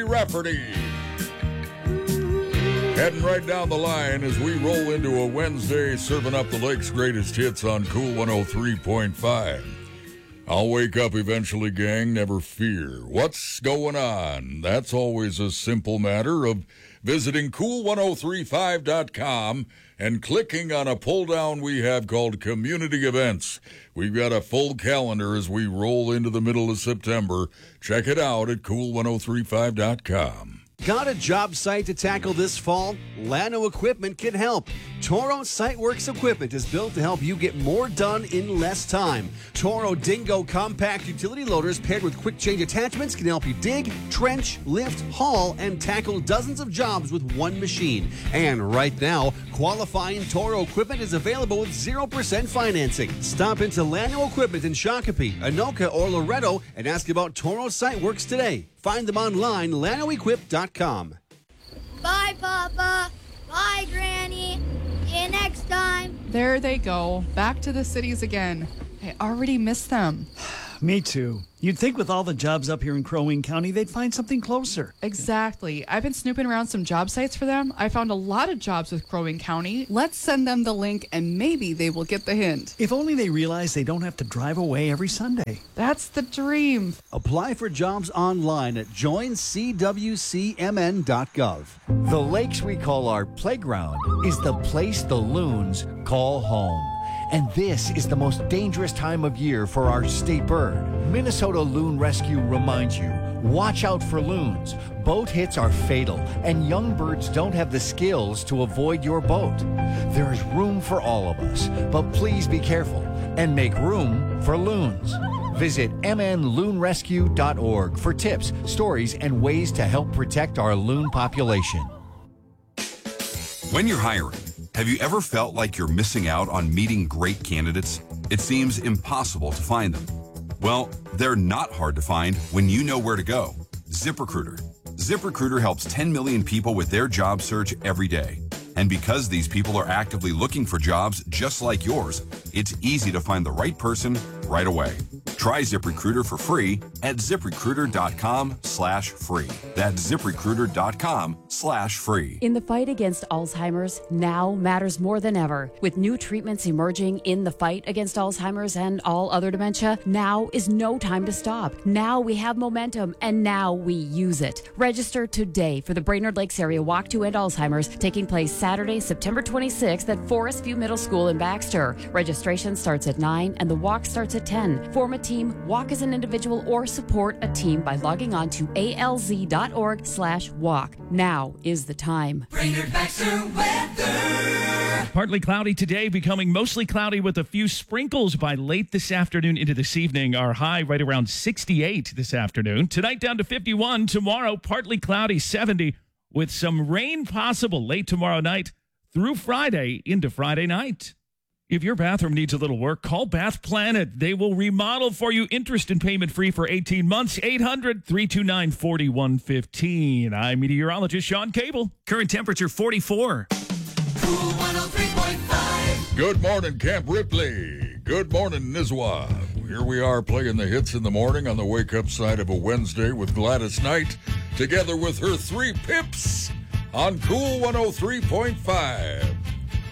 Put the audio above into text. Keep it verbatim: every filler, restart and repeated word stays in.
Larry Rafferty. Heading right down the line as we roll into a Wednesday, serving up the Lake's greatest hits on Cool one oh three point five. I'll wake up eventually, gang, never fear. What's going on? That's always a simple matter of visiting cool ten thirty-five dot com and clicking on a pull-down we have called Community Events. We've got a full calendar as we roll into the middle of September. Check it out at cool ten thirty-five dot com. Got a job site to tackle this fall? Llano Equipment can help. Toro SiteWorks equipment is built to help you get more done in less time. Toro Dingo compact utility loaders paired with quick change attachments can help you dig, trench, lift, haul, and tackle dozens of jobs with one machine. And right now, qualifying Toro equipment is available with zero percent financing. Stop into Llano Equipment in Shakopee, Anoka, or Loretto and ask about Toro SiteWorks today. Find them online, llano equip dot com. Bye, Papa. Bye, Granny. See you next time. There they go. Back to the cities again. I already miss them. Me too. You'd think with all the jobs up here in Crow Wing County, they'd find something closer. Exactly. I've been snooping around some job sites for them. I found a lot of jobs with Crow Wing County. Let's send them the link and maybe they will get the hint. If only they realize they don't have to drive away every Sunday. That's the dream. Apply for jobs online at join c w c m n dot gov. The lakes we call our playground is the place the loons call home. And this is the most dangerous time of year for our state bird. Minnesota Loon Rescue reminds you, watch out for loons. Boat hits are fatal, and young birds don't have the skills to avoid your boat. There is room for all of us, but please be careful and make room for loons. Visit m n loon rescue dot org for tips, stories, and ways to help protect our loon population. When you're hiring, have you ever felt like you're missing out on meeting great candidates? It seems impossible to find them. Well, they're not hard to find when you know where to go. ZipRecruiter. ZipRecruiter helps ten million people with their job search every day. And because these people are actively looking for jobs just like yours, it's easy to find the right person right away. Try ZipRecruiter for free at ZipRecruiter.com slash free. That's ZipRecruiter.com slash free. In the fight against Alzheimer's, now matters more than ever. With new treatments emerging in the fight against Alzheimer's and all other dementia, now is no time to stop. Now we have momentum, and now we use it. Register today for the Brainerd Lakes Area Walk to End Alzheimer's, taking place Saturday, September twenty-sixth at Forest View Middle School in Baxter. Registration starts at nine and the walk starts at ten. Form a team, walk as an individual, or support a team by logging on to alz.org slash walk. Now is the time. Brainerd Baxter weather. Partly cloudy today, becoming mostly cloudy with a few sprinkles by late this afternoon into this evening. Our high right around sixty-eight this afternoon. Tonight down to fifty-one. Tomorrow, partly cloudy, seventy. With some rain possible late tomorrow night through Friday into Friday night. If your bathroom needs a little work, call Bath Planet. They will remodel for you, interest and payment free for eighteen months. eight hundred, three two nine, four one one five. I'm meteorologist Sean Cable. Current temperature forty-four. Cool one oh three point five. Good morning, Camp Ripley. Good morning, Nizwa. Here we are playing the hits in the morning on the wake-up side of a Wednesday with Gladys Knight, together with her three pips on Cool one oh three point five.